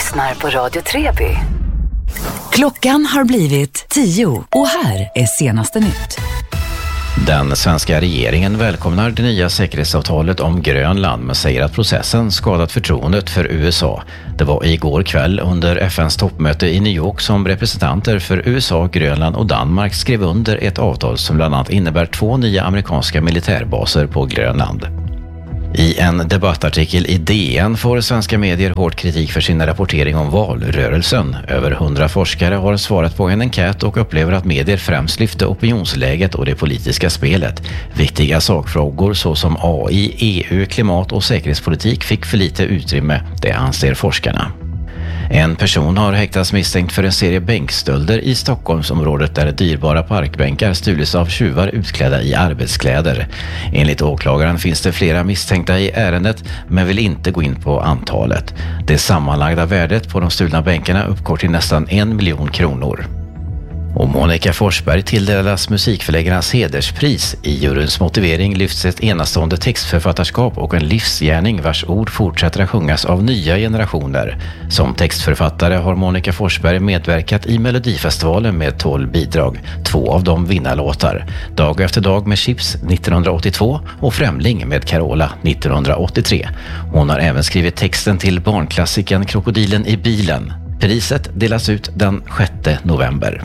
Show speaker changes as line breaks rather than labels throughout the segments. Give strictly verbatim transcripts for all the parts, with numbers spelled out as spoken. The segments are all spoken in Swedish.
lyssnar på Radio Treby.
Klockan har blivit tio och här är senaste nytt.
Den svenska regeringen välkomnar det nya säkerhetsavtalet om Grönland men säger att processen skadat förtroendet för U S A. Det var igår kväll under F N:s toppmöte i New York som representanter för U S A, Grönland och Danmark skrev under ett avtal som bland annat innebär två nya amerikanska militärbaser på Grönland. I en debattartikel i D N får svenska medier hård kritik för sin rapportering om valrörelsen. Över hundra forskare har svarat på en enkät och upplever att medier främst lyfte opinionsläget och det politiska spelet. Viktiga sakfrågor såsom A I, E U, klimat och säkerhetspolitik fick för lite utrymme, det anser forskarna. En person har häktats misstänkt för en serie bänkstölder i Stockholmsområdet där dyrbara parkbänkar stulits av tjuvar utklädda i arbetskläder. Enligt åklagaren finns det flera misstänkta i ärendet men vill inte gå in på antalet. Det sammanlagda värdet på de stulna bänkarna uppgår till nästan en miljon kronor. Och Monica Forsberg tilldelas musikförläggarnas hederspris. I juryns motivering lyfts ett enastående textförfattarskap och en livsgärning vars ord fortsätter att sjungas av nya generationer. Som textförfattare har Monica Forsberg medverkat i Melodifestivalen med tolv bidrag, två av dem vinnarlåtar. Dag efter dag med Chips nittonhundraåttiotvå och Främling med Carola nittonhundraåttiotre. Hon har även skrivit texten till barnklassiken Krokodilen i bilen. Priset delas ut den sjätte november.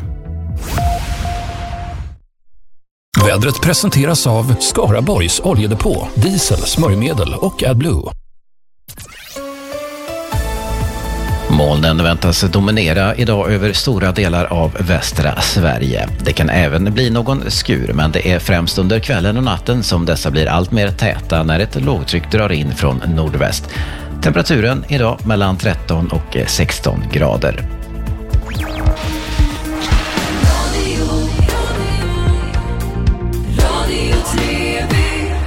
Vädret presenteras av Skaraborgs oljedepå, diesel, smörjmedel och AdBlue.
Molnen väntas dominera idag över stora delar av västra Sverige. Det kan även bli någon skur, men det är främst under kvällen och natten som dessa blir allt mer täta när ett lågtryck drar in från nordväst. Temperaturen idag mellan tretton och sexton grader.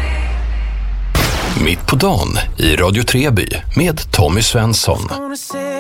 Mitt på dagen i Radio Treby med Tommy Svensson.